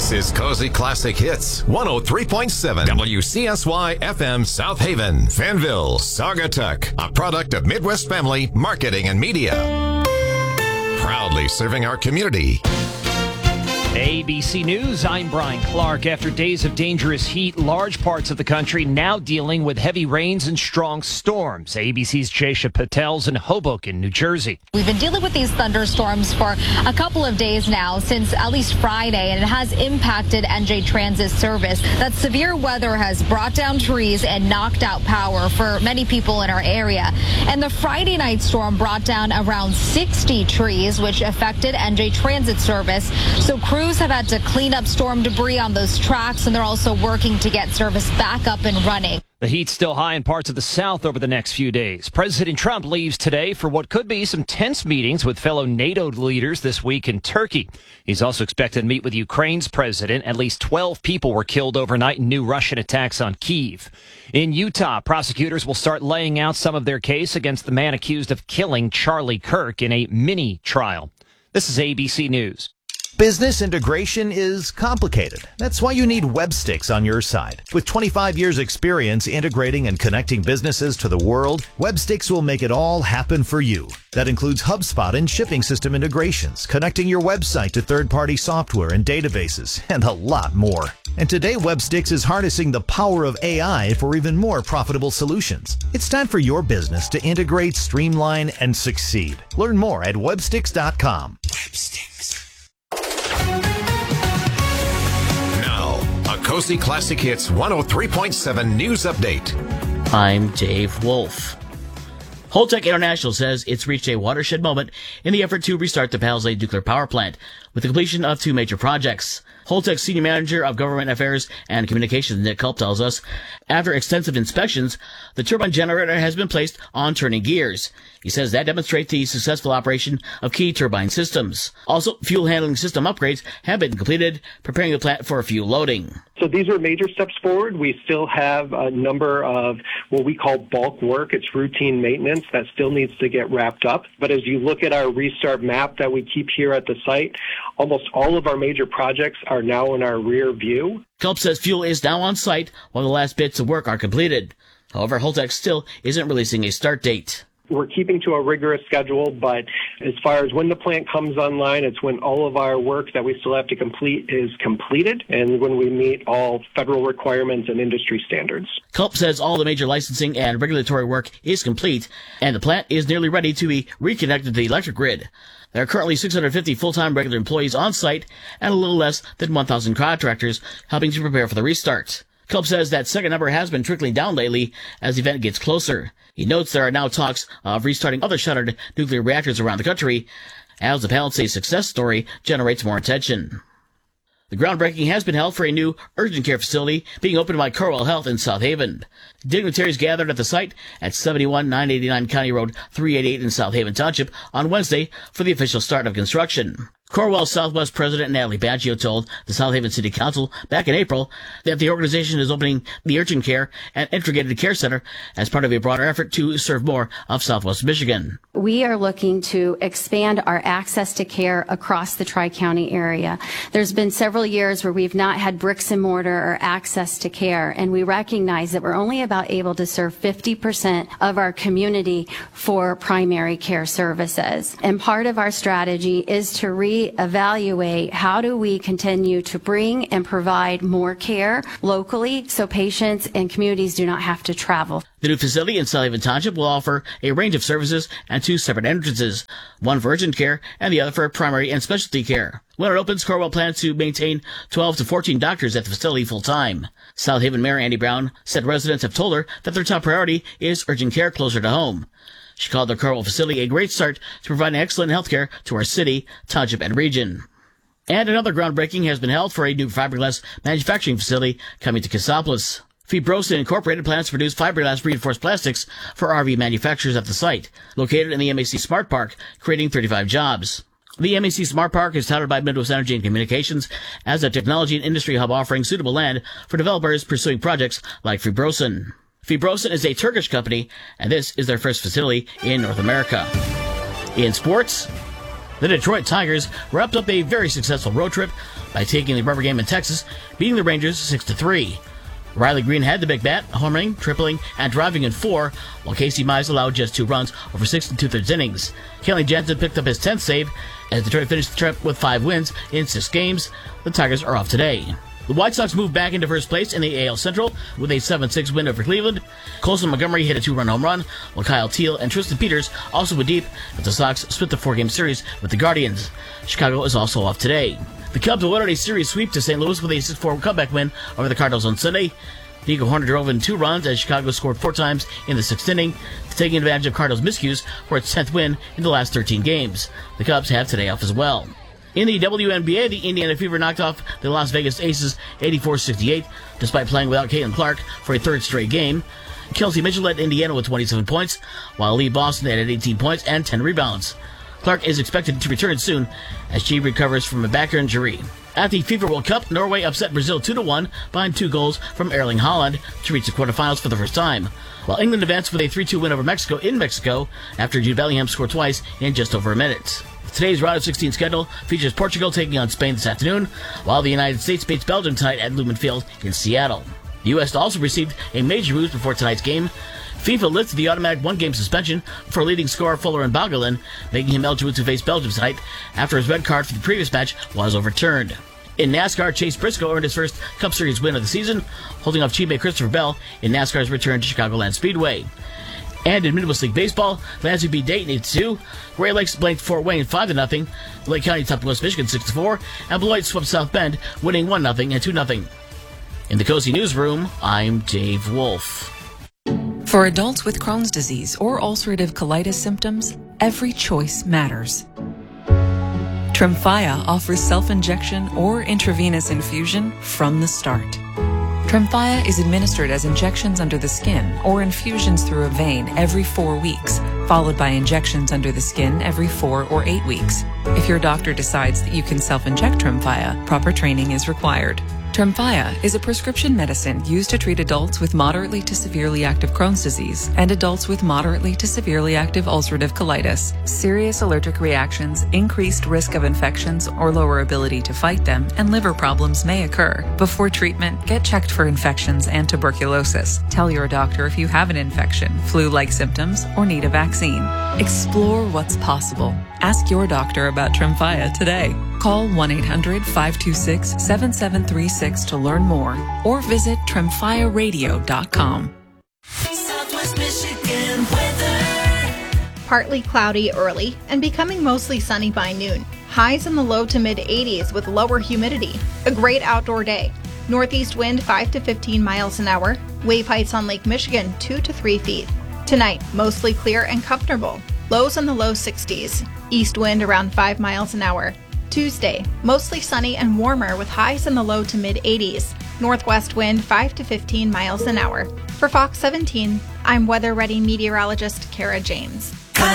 This is Cozy Classic Hits, 103.7 WCSY FM South Haven, Fanville, Saugatuck, a product of Midwest Family Marketing and Media. Proudly serving our community. ABC News, I'm Brian Clark. After days of dangerous heat, large parts of the country now dealing with heavy rains and strong storms. ABC's Jaysha Patel's in Hoboken, New Jersey. We've been dealing with these thunderstorms for a couple of days now, since at least Friday, and it has impacted NJ Transit service. That severe weather has brought down trees and knocked out power for many people in our area. And the Friday night storm brought down around 60 trees, which affected NJ Transit service. So crews have had to clean up storm debris on those tracks, and they're also working to get service back up and running. The heat's still high in parts of the South over the next few days. President Trump leaves today for what could be some tense meetings with fellow NATO leaders this week in Turkey. He's also expected to meet with Ukraine's president. At least 12 people were killed overnight in new Russian attacks on Kyiv. In Utah, prosecutors will start laying out some of their case against the man accused of killing Charlie Kirk in a mini trial. This is ABC News. Business integration is complicated. That's why you need Webstix on your side. With 25 years experience integrating and connecting businesses to the world, Webstix will make it all happen for you. That includes HubSpot and shipping system integrations, connecting your website to third-party software and databases, and a lot more. And today, Webstix is harnessing the power of AI for even more profitable solutions. It's time for your business to integrate, streamline, and succeed. Learn more at webstix.com. Webstix. Now, a Cozy Classic Hits 103.7 news update. I'm Dave Wolf. Holtec International says it's reached a watershed moment in the effort to restart the Palisades nuclear power plant with the completion of two major projects. Holtec's Senior Manager of Government Affairs and Communications, Nick Culp, tells us, after extensive inspections, the turbine generator has been placed on turning gears. He says that demonstrates the successful operation of key turbine systems. Also, fuel handling system upgrades have been completed, preparing the plant for fuel loading. So these are major steps forward. We still have a number of what we call bulk work. It's routine maintenance that still needs to get wrapped up. But as you look at our restart map that we keep here at the site, almost all of our major projects are now in our rear view. Culp says fuel is now on site while the last bits of work are completed. However, Holtec still isn't releasing a start date. We're keeping to a rigorous schedule, but as far as when the plant comes online, it's when all of our work that we still have to complete is completed and when we meet all federal requirements and industry standards. Culp says all the major licensing and regulatory work is complete, and the plant is nearly ready to be reconnected to the electric grid. There are currently 650 full-time regular employees on site and a little less than 1,000 contractors helping to prepare for the restart. Culp says that second number has been trickling down lately as the event gets closer. He notes there are now talks of restarting other shuttered nuclear reactors around the country as the Palisades success story generates more attention. The groundbreaking has been held for a new urgent care facility being opened by Corewell Health in South Haven. Dignitaries gathered at the site at 71989 County Road 388 in South Haven Township on Wednesday for the official start of construction. Corewell Southwest President Natalie Baggio told the South Haven City Council back in April that the organization is opening the Urgent Care and Integrated Care Center as part of a broader effort to serve more of Southwest Michigan. We are looking to expand our access to care across the Tri-County area. There's been several years where we've not had bricks and mortar or access to care, and we recognize that we're only about able to serve 50% of our community for primary care services. And part of our strategy is to reevaluate how do we continue to bring and provide more care locally so patients and communities do not have to travel. The new facility in South Haven Township will offer a range of services and two separate entrances, one for urgent care and the other for primary and specialty care. When it opens, Corewell plans to maintain 12 to 14 doctors at the facility full-time. South Haven Mayor Andy Brown said residents have told her that their top priority is urgent care closer to home. She called the Corewell facility a great start to providing excellent health care to our city, township, and region. And another groundbreaking has been held for a new fiberglass manufacturing facility coming to Cassopolis. Fibrosin Incorporated plans to produce fiberglass reinforced plastics for RV manufacturers at the site, located in the MAC Smart Park, creating 35 jobs. The MAC Smart Park is touted by Midwest Energy and Communications as a technology and industry hub offering suitable land for developers pursuing projects like Fibrosin. Fibrosin is a Turkish company, and this is their first facility in North America. In sports, The Detroit Tigers wrapped up a very successful road trip by taking the rubber game in Texas, beating the Rangers 6-3. Riley Green had the big bat, homering, tripling, and driving in 4, while Casey Mize allowed just 2 runs over 6 2/3 innings. Kenley Jansen picked up his 10th save as Detroit finished the trip with 5 wins in 6 games. The Tigers are off today. The White Sox moved back into first place in the AL Central with a 7-6 win over Cleveland. Colson Montgomery hit a 2-run home run, while Kyle Teal and Tristan Peters also went deep as the Sox split the 4-game series with the Guardians. Chicago is also off today. The Cubs awarded a series sweep to St. Louis with a 6-4 comeback win over the Cardinals on Sunday. Nico Horner drove in 2 runs as Chicago scored 4 times in the 6th inning, taking advantage of Cardinals' miscues for its 10th win in the last 13 games. The Cubs have today off as well. In the WNBA, the Indiana Fever knocked off the Las Vegas Aces 84-68, despite playing without Caitlin Clark for a 3rd straight game. Kelsey Mitchell led Indiana with 27 points, while Lee Boston added 18 points and 10 rebounds. Clark is expected to return soon as she recovers from a back injury. At the FIFA World Cup, Norway upset Brazil 2-1 behind 2 goals from Erling Haaland to reach the quarterfinals for the first time, while England advanced with a 3-2 win over Mexico in Mexico after Jude Bellingham scored twice in just over a minute. Today's round of 16 schedule features Portugal taking on Spain this afternoon, while the United States meets Belgium tonight at Lumen Field in Seattle. The U.S. also received a major boost before tonight's game. FIFA lifted the automatic 1-game suspension for leading scorer Folarin Balogun, making him eligible to face Belgium tonight after his red card for the previous match was overturned. In NASCAR, Chase Briscoe earned his first Cup Series win of the season, holding off teammate Christopher Bell in NASCAR's return to Chicagoland Speedway. And in Midwest League Baseball, Lansing beat Dayton 8-2, Great Lakes blanked Fort Wayne 5-0, Lake County topped West Michigan 6-4, and Beloit swept South Bend, winning 1-0 and 2-0. In the Cozy Newsroom, I'm Dave Wolf. For adults with Crohn's disease or ulcerative colitis symptoms, every choice matters. Tremfya offers self-injection or intravenous infusion from the start. Tremfya is administered as injections under the skin or infusions through a vein every 4 weeks, followed by injections under the skin every 4 or 8 weeks. If your doctor decides that you can self-inject Tremfya, proper training is required. Tremfya is a prescription medicine used to treat adults with moderately to severely active Crohn's disease and adults with moderately to severely active ulcerative colitis. Serious allergic reactions, increased risk of infections or lower ability to fight them, and liver problems may occur. Before treatment, get checked for infections and tuberculosis. Tell your doctor if you have an infection, flu-like symptoms, or need a vaccine. Explore what's possible. Ask your doctor about Tremfya today. Call 1-800-526-7736 to learn more or visit tremfyaradio.com. Southwest Michigan weather. Partly cloudy early and becoming mostly sunny by noon. Highs in the low to mid 80s with lower humidity. A great outdoor day. Northeast wind 5 to 15 miles an hour. Wave heights on Lake Michigan 2 to 3 feet. Tonight, mostly clear and comfortable. Lows in the low 60s. East wind around 5 miles an hour. Tuesday, mostly sunny and warmer with highs in the low to mid 80s. Northwest wind 5 to 15 miles an hour. For Fox 17, I'm weather ready meteorologist Kara James.